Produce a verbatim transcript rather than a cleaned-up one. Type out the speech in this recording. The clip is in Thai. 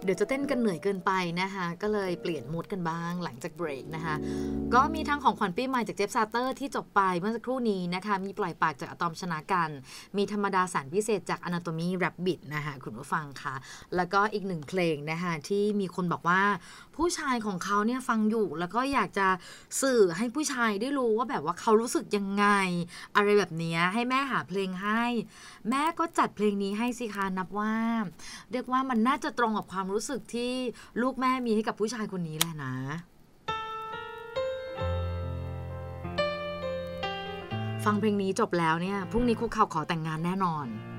ดี๋ยวจะเต้นกันเหนื่อยเกินไปนะคะก็เลยเปลี่ยนมูดกันบ้างหลังจากเบรกนะคะก็มีทั้งของขวัญปีใหม่จากเจฟซาเตอร์ที่จบไปเมื่อสักครู่นี้นะคะมีปล่อยปากจากอะตอมชนะกันมีธรรมดาแสนพิเศษจาก Anatomy Rabbit นะคะคุณผู้ฟังค่ะแล้วก็อีกหนึ่งเพลงนะคะที่มีคนบอกว่าผู้ชายของเขาเนี่ยฟังอยู่แล้วก็อยากจะสื่อให้ผู้ชายได้รู้ว่าแบบว่าเขารู้สึกยังไงอะไรแบบนี้ให้แม่หาเพลงให้แม่ก็จัดเพลงนี้ให้สิคะนับว่าเรียกว่ามันน่าจะตรงกับความรู้สึกที่ลูกแม่มีให้กับผู้ชายคนนี้แหละนะฟังเพลงนี้จบแล้วเนี่ยพรุ่งนี้คุกเข่าขอแต่งงานแน่นอน